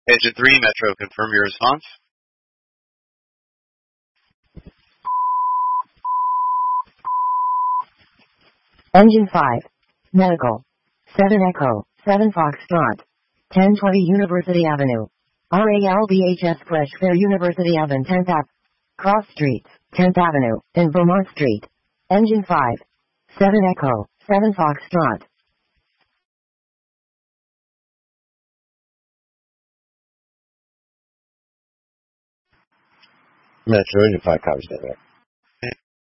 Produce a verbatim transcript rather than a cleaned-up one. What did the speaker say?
Agent three, Metro, confirm your response. Engine five. Medical. seven Echo, seven Foxtrot. ten twenty University Avenue. R A L B H S Fresh Fair University Avenue tenth Ave. Cross Streets, tenth Avenue, and Vermont Street. Engine five. seven Echo, seven Foxtrot. Metro, Engine five, copies that.